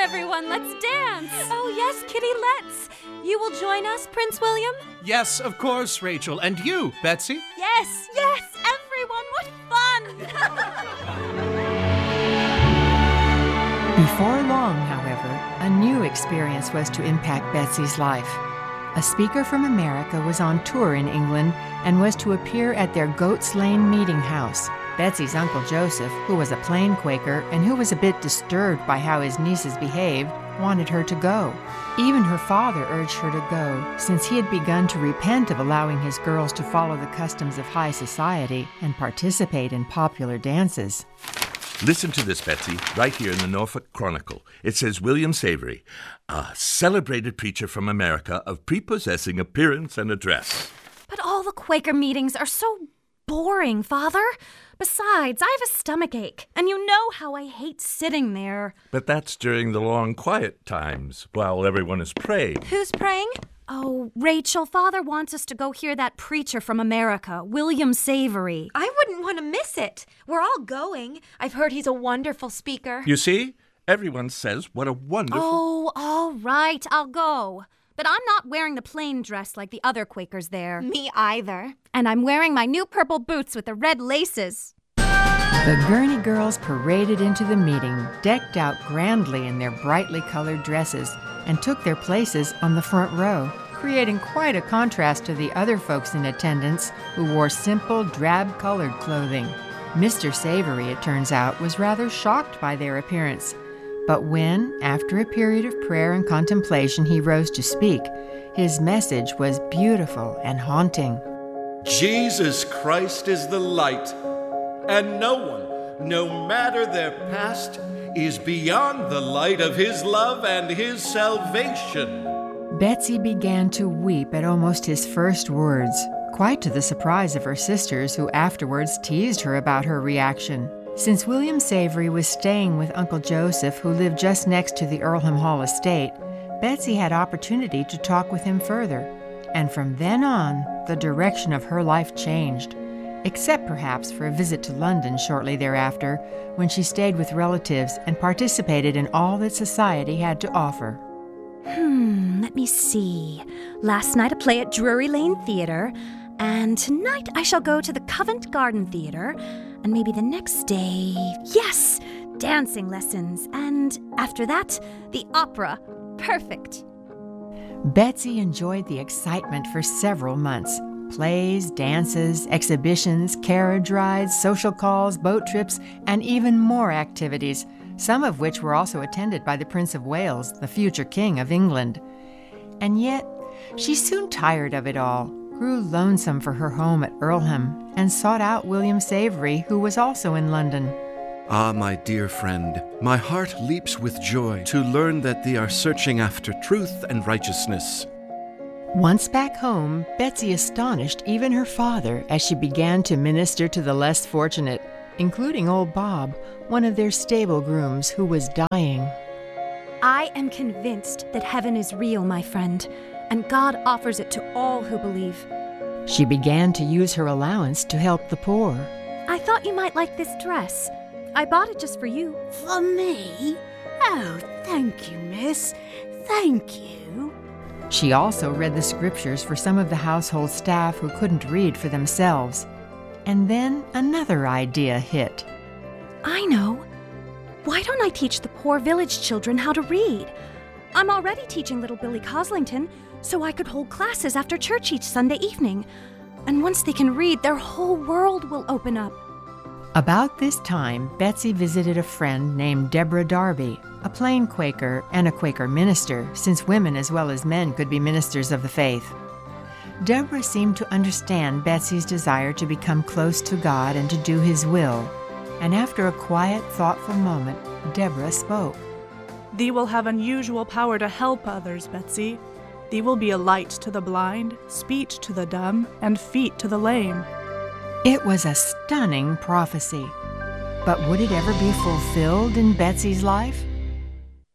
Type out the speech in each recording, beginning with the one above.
everyone, let's dance! Oh yes, Kitty, let's! You will join us, Prince William? Yes, of course, Rachel. And you, Betsy? Yes, everyone, what fun! Before long, however, a new experience was to impact Betsy's life. A speaker from America was on tour in England and was to appear at their Goats Lane meeting house. Betsy's Uncle Joseph, who was a plain Quaker and who was a bit disturbed by how his nieces behaved, wanted her to go. Even her father urged her to go, since he had begun to repent of allowing his girls to follow the customs of high society and participate in popular dances. Listen to this, Betsy, right here in the Norfolk Chronicle. It says William Savory, a celebrated preacher from America of prepossessing appearance and address. But all the Quaker meetings are so boring, Father. Besides, I have a stomachache, and you know how I hate sitting there. But that's during the long quiet times, while everyone is praying. Who's praying? Oh, Rachel, Father wants us to go hear that preacher from America, William Savory. I wouldn't want to miss it. We're all going. I've heard he's a wonderful speaker. You see? Everyone says what a wonderful... Oh, all right, I'll go. But I'm not wearing the plain dress like the other Quakers there. Me either. And I'm wearing my new purple boots with the red laces. The Gurney girls paraded into the meeting, decked out grandly in their brightly colored dresses, and took their places on the front row, creating quite a contrast to the other folks in attendance who wore simple, drab-colored clothing. Mr. Savory, it turns out, was rather shocked by their appearance. But when, after a period of prayer and contemplation, he rose to speak, his message was beautiful and haunting. Jesus Christ is the light, and no one, no matter their past, is beyond the light of his love and his salvation. Betsy began to weep at almost his first words, quite to the surprise of her sisters, who afterwards teased her about her reaction. Since William Savory was staying with Uncle Joseph, who lived just next to the Earlham Hall estate, Betsy had opportunity to talk with him further. And from then on, the direction of her life changed, except perhaps for a visit to London shortly thereafter, when she stayed with relatives and participated in all that society had to offer. Let me see. Last night a play at Drury Lane Theatre, and tonight I shall go to the Covent Garden Theatre, and maybe the next day, yes, dancing lessons, and after that, the opera. Perfect. Betsy enjoyed the excitement for several months. Plays, dances, exhibitions, carriage rides, social calls, boat trips, and even more activities, some of which were also attended by the Prince of Wales, the future King of England. And yet, she soon tired of it all, grew lonesome for her home at Earlham, and sought out William Savory, who was also in London. Ah, my dear friend, my heart leaps with joy to learn that they are searching after truth and righteousness. Once back home, Betsy astonished even her father as she began to minister to the less fortunate, including old Bob, one of their stable grooms who was dying. I am convinced that heaven is real, my friend, and God offers it to all who believe. She began to use her allowance to help the poor. I thought you might like this dress. I bought it just for you. For me? Oh, thank you, miss. Thank you. She also read the scriptures for some of the household staff who couldn't read for themselves. And then another idea hit. I know. Why don't I teach the poor village children how to read? I'm already teaching little Billy Coslington, so I could hold classes after church each Sunday evening. And once they can read, their whole world will open up. About this time, Betsy visited a friend named Deborah Darby, a plain Quaker and a Quaker minister, since women as well as men could be ministers of the faith. Deborah seemed to understand Betsy's desire to become close to God and to do His will. And after a quiet, thoughtful moment, Deborah spoke. Thee will have unusual power to help others, Betsy. Thee will be a light to the blind, speech to the dumb, and feet to the lame. It was a stunning prophecy. But would it ever be fulfilled in Betsy's life?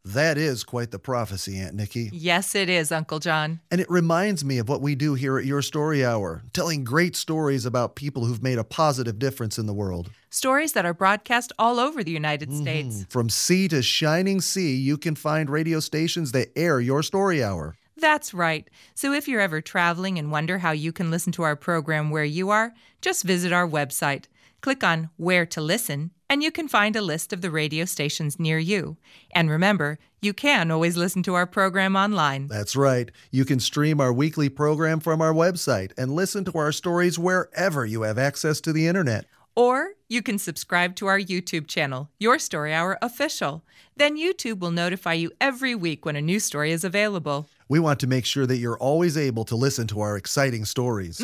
That is quite the prophecy, Aunt Nikki. Yes, it is, Uncle John. And it reminds me of what we do here at Your Story Hour, telling great stories about people who've made a positive difference in the world. Stories that are broadcast all over the United States. From sea to shining sea, you can find radio stations that air Your Story Hour. That's right. So if you're ever traveling and wonder how you can listen to our program where you are, just visit our website. Click on Where to Listen, and you can find a list of the radio stations near you. And remember, you can always listen to our program online. That's right. You can stream our weekly program from our website and listen to our stories wherever you have access to the internet. Or you can subscribe to our YouTube channel, Your Story Hour Official. Then YouTube will notify you every week when a new story is available. We want to make sure that you're always able to listen to our exciting stories.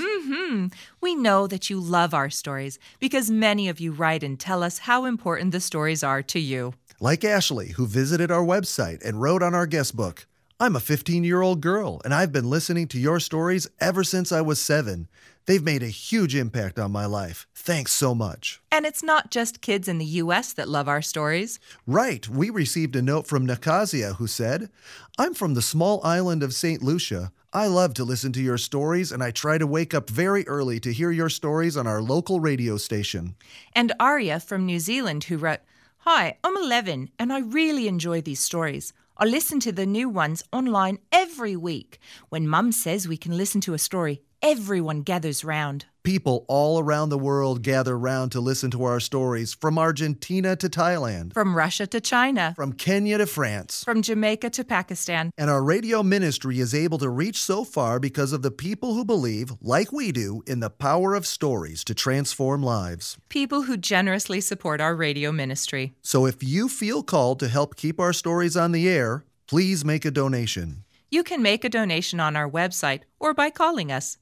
We know that you love our stories because many of you write and tell us how important the stories are to you. Like Ashley, who visited our website and wrote on our guest book. I'm a 15-year-old girl, and I've been listening to your stories ever since I was 7. They've made a huge impact on my life. Thanks so much. And it's not just kids in the U.S. that love our stories. Right. We received a note from Nakasia who said, I'm from the small island of St. Lucia. I love to listen to your stories, and I try to wake up very early to hear your stories on our local radio station. And Arya from New Zealand who wrote, Hi, I'm 11, and I really enjoy these stories. I listen to the new ones online every week. When Mum says we can listen to a story, everyone gathers round. People all around the world gather round to listen to our stories, from Argentina to Thailand, From Russia to China, from Kenya to France. from Jamaica to Pakistan. And our radio ministry is able to reach so far because of the people who believe, like we do, in the power of stories to transform lives. People who generously support our radio ministry. So if you feel called to help keep our stories on the air, please make a donation. You can make a donation on our website or by calling us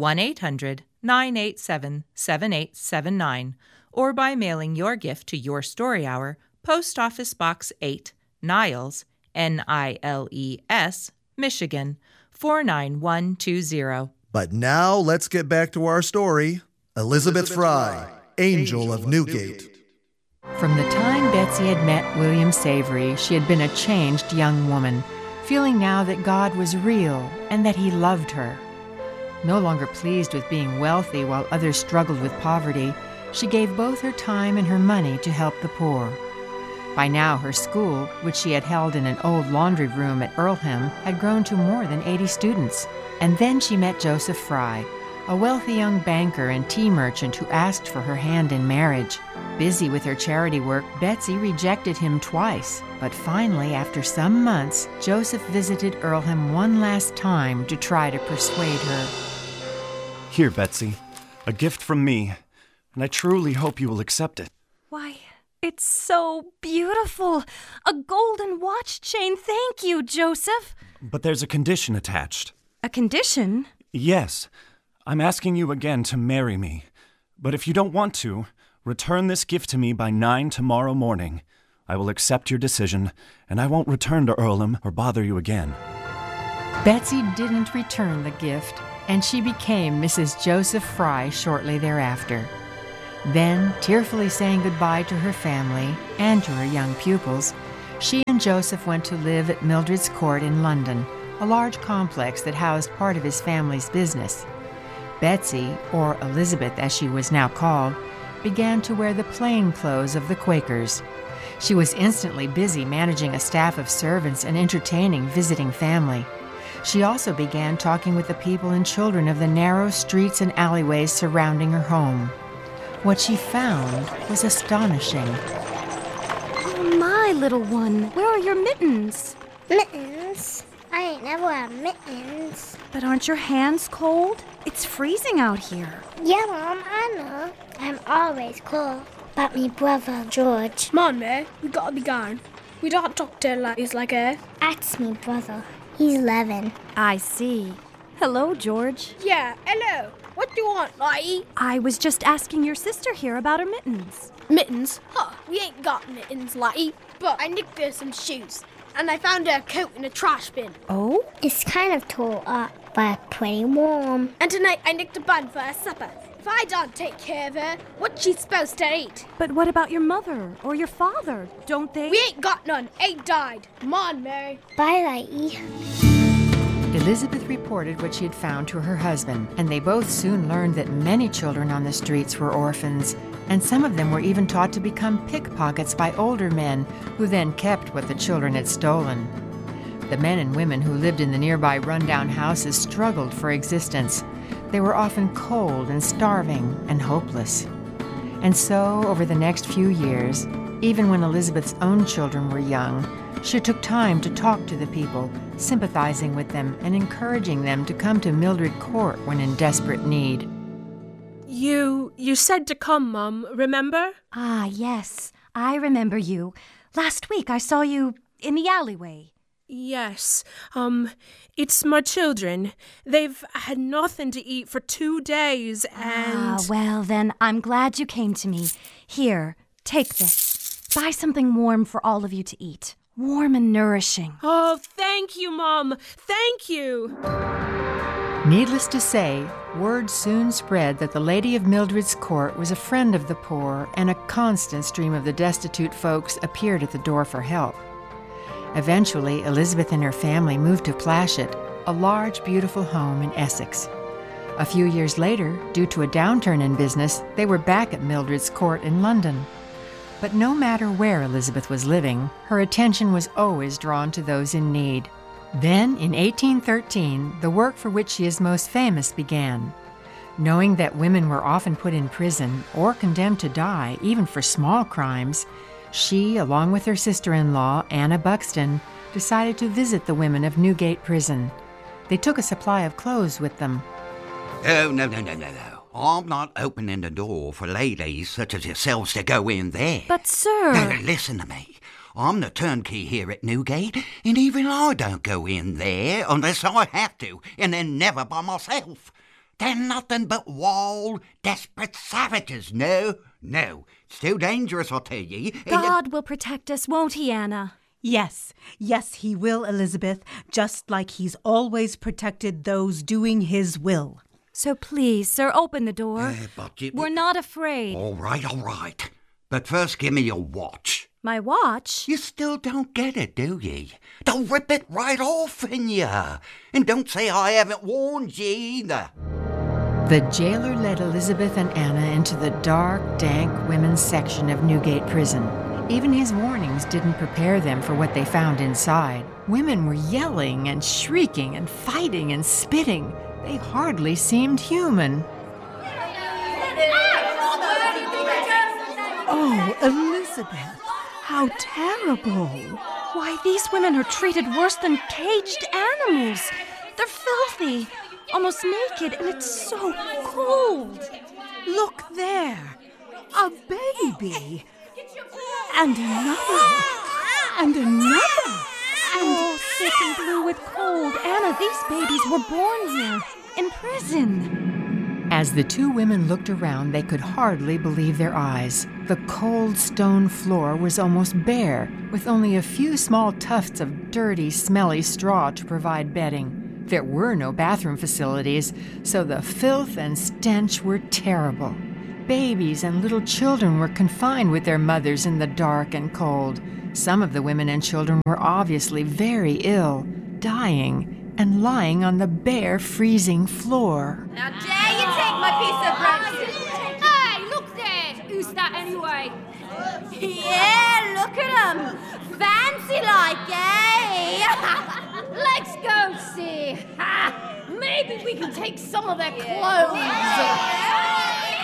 1-800-987-7879 or by mailing your gift to Your Story Hour, Post Office Box 8, Niles, Niles, Michigan, 49120. But now let's get back to our story. Elizabeth Fry, Angel of Newgate. From the time Betsy had met William Savory, she had been a changed young woman, feeling now that God was real and that He loved her. No longer pleased with being wealthy while others struggled with poverty, she gave both her time and her money to help the poor. By now, her school, which she had held in an old laundry room at Earlham, had grown to more than 80 students. And then she met Joseph Fry, a wealthy young banker and tea merchant who asked for her hand in marriage. Busy with her charity work, Betsy rejected him twice. But finally, after some months, Joseph visited Earlham one last time to try to persuade her. Here, Betsy, a gift from me, and I truly hope you will accept it. Why, it's so beautiful. A golden watch chain. Thank you, Joseph. But there's a condition attached. A condition? Yes, I'm asking you again to marry me. But if you don't want to, return this gift to me by 9 tomorrow morning. I will accept your decision, and I won't return to Earlham or bother you again. Betsy didn't return the gift, and she became Mrs. Joseph Fry shortly thereafter. Then, tearfully saying goodbye to her family and to her young pupils, she and Joseph went to live at Mildred's Court in London, a large complex that housed part of his family's business. Betsy, or Elizabeth as she was now called, began to wear the plain clothes of the Quakers. She was instantly busy managing a staff of servants and entertaining visiting family. She also began talking with the people and children of the narrow streets and alleyways surrounding her home. What she found was astonishing. Oh, my little one, where are your mittens? Mittens? I ain't never had mittens. But aren't your hands cold? It's freezing out here. Yeah, Mom, I know. I'm always cold. But me brother, George. Come on, May. We gotta be going. We don't talk to ladies like her. That's me brother. He's 11. I see. Hello, George. Yeah, hello. What do you want, Lottie? I was just asking your sister here about her mittens. Mittens? Huh, we ain't got mittens, Lottie. But I nicked her some shoes. And I found her coat in a trash bin. Oh? It's kind of tore up, but pretty warm. And tonight I nicked a bun for her supper. If I don't take care of her, what's she supposed to eat? But what about your mother or your father? Don't they? We ain't got none. Ain't died. Come on, Mary. Bye, Lighty. Elizabeth reported what she had found to her husband, and they both soon learned that many children on the streets were orphans, and some of them were even taught to become pickpockets by older men, who then kept what the children had stolen. The men and women who lived in the nearby rundown houses struggled for existence. They were often cold and starving and hopeless. And so, over the next few years, even when Elizabeth's own children were young, she took time to talk to the people, sympathizing with them and encouraging them to come to Mildred Court when in desperate need. You said to come, Mum, remember? Ah, yes, I remember you. Last week I saw you in the alleyway. Yes, it's my children. They've had nothing to eat for 2 days and... Ah, well then, I'm glad you came to me. Here, take this. Buy something warm for all of you to eat. Warm and nourishing. Oh, thank you, Mum. Thank you. Needless to say, word soon spread that the Lady of Mildred's Court was a friend of the poor, and a constant stream of the destitute folks appeared at the door for help. Eventually, Elizabeth and her family moved to Plashet, a large, beautiful home in Essex. A few years later, due to a downturn in business, they were back at Mildred's Court in London. But no matter where Elizabeth was living, her attention was always drawn to those in need. Then, in 1813, the work for which she is most famous began. Knowing that women were often put in prison or condemned to die, even for small crimes, she, along with her sister-in-law, Anna Buxton, decided to visit the women of Newgate Prison. They took a supply of clothes with them. Oh, no. I'm not opening the door for ladies such as yourselves to go in there. But, sir... Now, listen to me. I'm the turnkey here at Newgate, and even I don't go in there unless I have to, and then never by myself. They're nothing but wild, desperate savages. No. It's too dangerous, I'll tell ye. God will protect us, won't he, Anna? Yes, he will, Elizabeth, just like he's always protected those doing his will. So please, sir, open the door. We're not afraid. All right. But first give me your watch. My watch? You still don't get it, do ye? They'll rip it right off in ya. And don't say I haven't warned ye either. The jailer led Elizabeth and Anna into the dark, dank women's section of Newgate Prison. Even his warnings didn't prepare them for what they found inside. Women were yelling and shrieking and fighting and spitting. They hardly seemed human. Oh, Elizabeth, how terrible. Why, these women are treated worse than caged animals. They're filthy, almost naked, and it's so cold. Look there, a baby. And another. Oh, sick and blue with cold. Anna, these babies were born here, in prison. As the two women looked around, they could hardly believe their eyes. The cold stone floor was almost bare, with only a few small tufts of dirty, smelly straw to provide bedding. There were no bathroom facilities, so the filth and stench were terrible. Babies and little children were confined with their mothers in the dark and cold. Some of the women and children were obviously very ill, dying, and lying on the bare, freezing floor. Now dare you take my piece of bread? Hey, look there! Who's that anyway? Yeah, look at 'em. Fancy like, eh? Let's go see. Maybe we can take some of their clothes.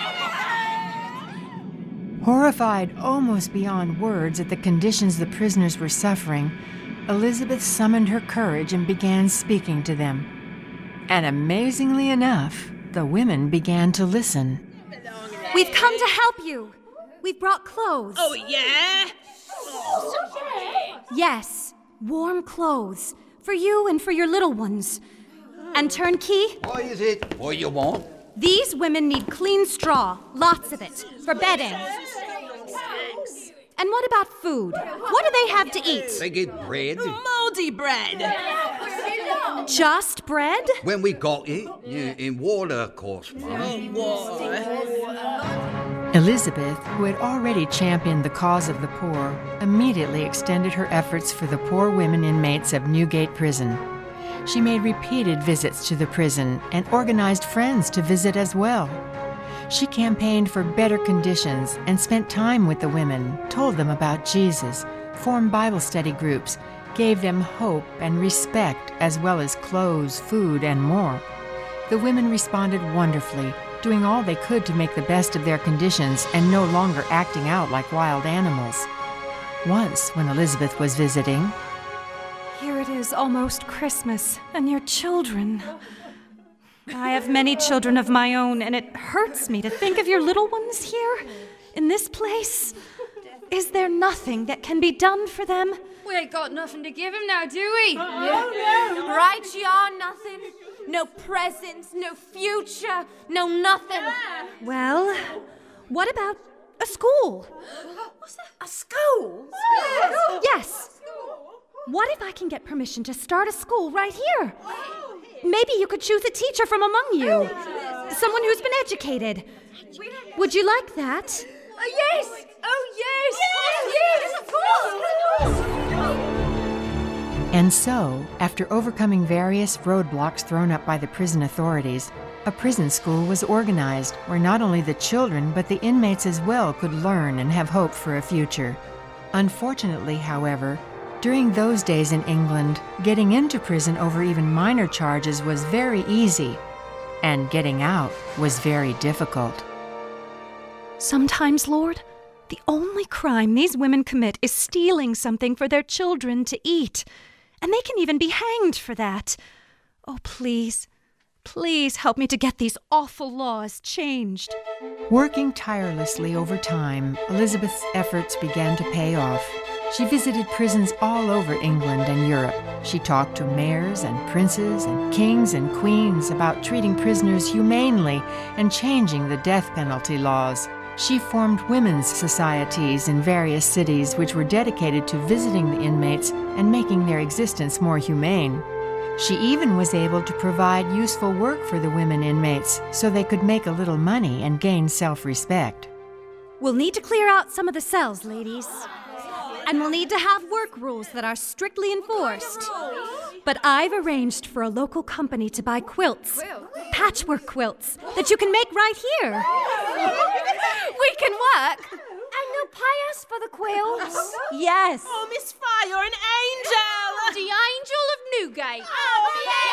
Horrified almost beyond words at the conditions the prisoners were suffering, Elizabeth summoned her courage and began speaking to them. And amazingly enough, the women began to listen. We've come to help you. We've brought clothes. Oh, yeah? Yes, warm clothes. For you and for your little ones. And turnkey? What is it? What you want? These women need clean straw, lots of it, for bedding. And what about food? What do they have to eat? They get bread. Moldy bread. Just bread? When we got it, in water, of course, Mum. Elizabeth, who had already championed the cause of the poor, immediately extended her efforts for the poor women inmates of Newgate Prison. She made repeated visits to the prison and organized friends to visit as well. She campaigned for better conditions and spent time with the women, told them about Jesus, formed Bible study groups, gave them hope and respect, as well as clothes, food, and more. The women responded wonderfully, doing all they could to make the best of their conditions and no longer acting out like wild animals. Once, when Elizabeth was visiting, Here it is, almost Christmas, and your children. I have many children of my own, and it hurts me to think of your little ones here, in this place. Is there nothing that can be done for them? We ain't got nothing to give him now, do we? No. Right, you are nothing. No presents, no future, no nothing. Well, what about a school? What's that? A school? Yes. What if I can get permission to start a school right here? Maybe you could choose a teacher from among you. Someone who's been educated. Would you like that? Yes! Oh, yes! Yes, of course! And so, after overcoming various roadblocks thrown up by the prison authorities, a prison school was organized where not only the children but the inmates as well could learn and have hope for a future. Unfortunately, however, during those days in England, getting into prison over even minor charges was very easy, and getting out was very difficult. Sometimes, Lord, the only crime these women commit is stealing something for their children to eat. And they can even be hanged for that. Oh, please, please help me to get these awful laws changed. Working tirelessly over time, Elizabeth's efforts began to pay off. She visited prisons all over England and Europe. She talked to mayors and princes and kings and queens about treating prisoners humanely and changing the death penalty laws. She formed women's societies in various cities which were dedicated to visiting the inmates and making their existence more humane. She even was able to provide useful work for the women inmates so they could make a little money and gain self-respect. We'll need to clear out some of the cells, ladies. And we'll need to have work rules that are strictly enforced. But I've arranged for a local company to buy quilts, patchwork quilts, that you can make right here. We can work. And they'll pay us for the quilts. Yes. Oh, Miss Fry, you're an angel. The Angel of Newgate. Oh,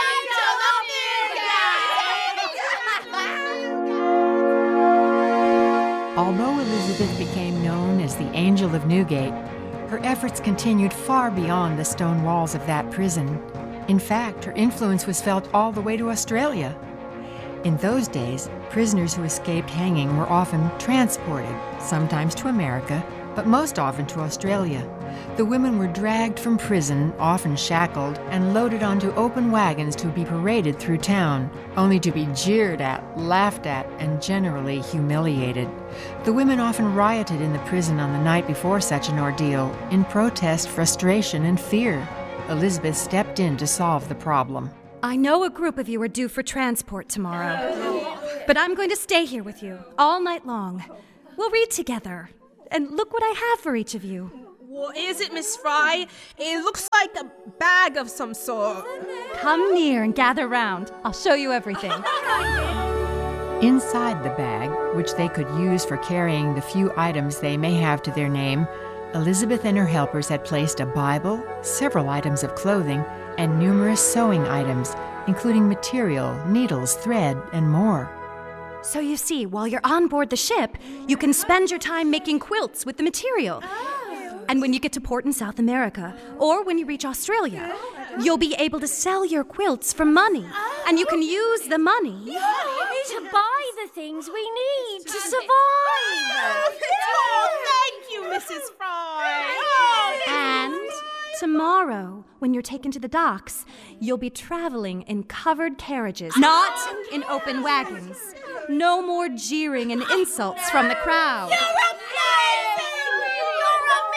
the Although Elizabeth became known as the Angel of Newgate, her efforts continued far beyond the stone walls of that prison. In fact, her influence was felt all the way to Australia. In those days, prisoners who escaped hanging were often transported, sometimes to America, but most often to Australia. The women were dragged from prison, often shackled, and loaded onto open wagons to be paraded through town, only to be jeered at, laughed at, and generally humiliated. The women often rioted in the prison on the night before such an ordeal, in protest, frustration, and fear. Elizabeth stepped in to solve the problem. I know a group of you are due for transport tomorrow, but I'm going to stay here with you all night long. We'll read together, and look what I have for each of you. What is it, Miss Fry? It looks like a bag of some sort. Come near and gather round. I'll show you everything. Inside the bag, which they could use for carrying the few items they may have to their name, Elizabeth and her helpers had placed a Bible, several items of clothing, and numerous sewing items, including material, needles, thread, and more. So you see, while you're on board the ship, you can spend your time making quilts with the material. And when you get to port in South America, or when you reach Australia, you'll be able to sell your quilts for money. And you can use the money to buy the things we need to survive. Thank you, Mrs. Fry. And tomorrow, when you're taken to the docks, you'll be traveling in covered carriages, not in open wagons. No more jeering and insults from the crowd.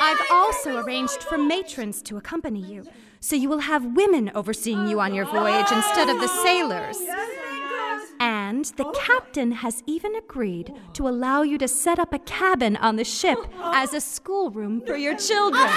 I've also arranged for matrons to accompany you, so you will have women overseeing you on your voyage instead of the sailors. And the captain has even agreed to allow you to set up a cabin on the ship as a schoolroom for your children.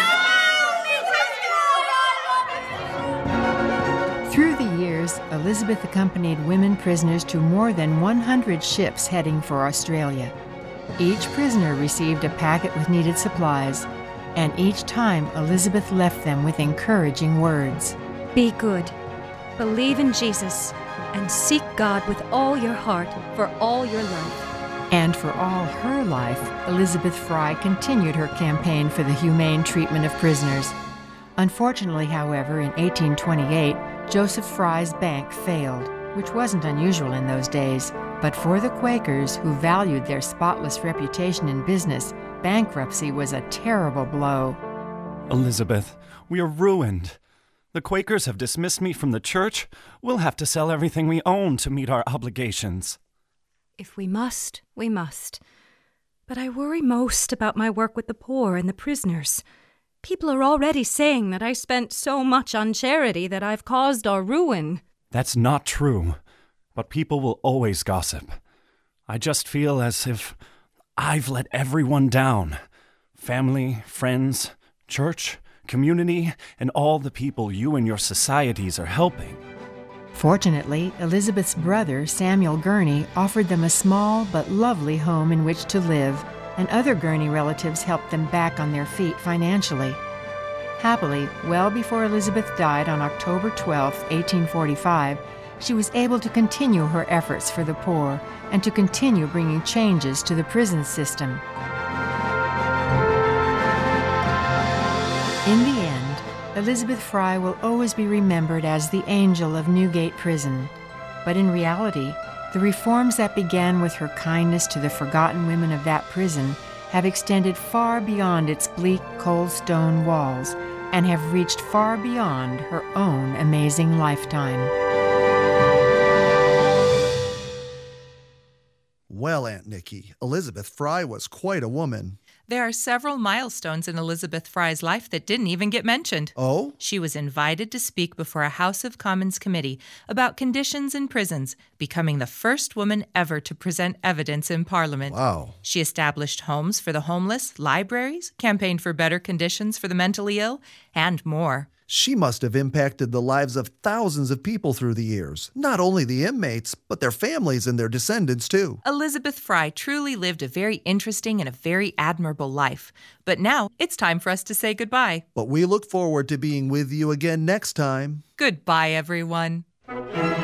Through the years, Elizabeth accompanied women prisoners to more than 100 ships heading for Australia. Each prisoner received a packet with needed supplies, and each time Elizabeth left them with encouraging words. Be good, believe in Jesus, and seek God with all your heart for all your life. And for all her life, Elizabeth Fry continued her campaign for the humane treatment of prisoners. Unfortunately, however, in 1828, Joseph Fry's bank failed, which wasn't unusual in those days. But for the Quakers, who valued their spotless reputation in business, bankruptcy was a terrible blow. Elizabeth, we are ruined. The Quakers have dismissed me from the church. We'll have to sell everything we own to meet our obligations. If we must, we must. But I worry most about my work with the poor and the prisoners. People are already saying that I spent so much on charity that I've caused our ruin. That's not true, but people will always gossip. I just feel as if I've let everyone down. Family, friends, church, community, and all the people you and your societies are helping. Fortunately, Elizabeth's brother, Samuel Gurney, offered them a small but lovely home in which to live, and other Gurney relatives helped them back on their feet financially. Happily, well before Elizabeth died on October 12, 1845, she was able to continue her efforts for the poor and to continue bringing changes to the prison system. In the end, Elizabeth Fry will always be remembered as the angel of Newgate Prison. But in reality, the reforms that began with her kindness to the forgotten women of that prison have extended far beyond its bleak, cold stone walls and have reached far beyond her own amazing lifetime. Well, Aunt Nikki, Elizabeth Fry was quite a woman. There are several milestones in Elizabeth Fry's life that didn't even get mentioned. Oh? She was invited to speak before a House of Commons committee about conditions in prisons, becoming the first woman ever to present evidence in Parliament. Wow. She established homes for the homeless, libraries, campaigned for better conditions for the mentally ill, and more. She must have impacted the lives of thousands of people through the years. Not only the inmates, but their families and their descendants, too. Elizabeth Fry truly lived a very interesting and a very admirable life. But now it's time for us to say goodbye. But we look forward to being with you again next time. Goodbye, everyone.